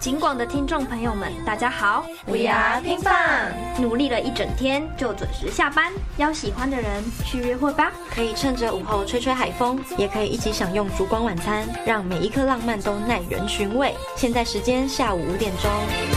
警广的听众朋友们，大家好 ，We are 拼放， 努力了一整天就准时下班，邀喜欢的人去约会吧。 可以趁着午后吹吹海风，也可以一起享用烛光晚餐，让每一刻浪漫都耐人寻味。现在时间下午5点钟。